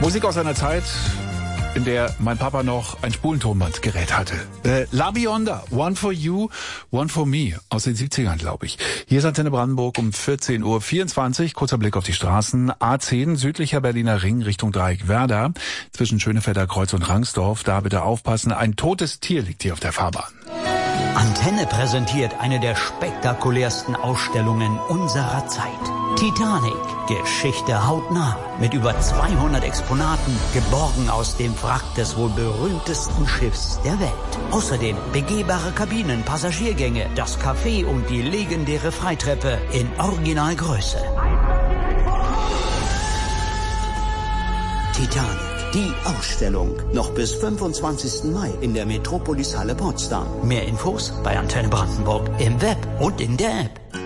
Musik aus einer Zeit, in der mein Papa noch ein Spulentonbandgerät hatte. La Bionda, One for You, One for Me, aus den 70ern, glaube ich. Hier ist Antenne Brandenburg um 14:24 Uhr. Kurzer Blick auf die Straßen. A10, südlicher Berliner Ring, Richtung Dreieck Werder. Zwischen Schönefelder Kreuz und Rangsdorf. Da bitte aufpassen, ein totes Tier liegt hier auf der Fahrbahn. Antenne präsentiert eine der spektakulärsten Ausstellungen unserer Zeit. Titanic, Geschichte hautnah. Mit über 200 Exponaten, geborgen aus dem Wrack des wohl berühmtesten Schiffs der Welt. Außerdem begehbare Kabinen, Passagiergänge, das Café und die legendäre Freitreppe in Originalgröße. Titanic. Die Ausstellung. Noch bis 25. Mai in der Metropolis Halle Potsdam. Mehr Infos bei Antenne Brandenburg im Web und in der App.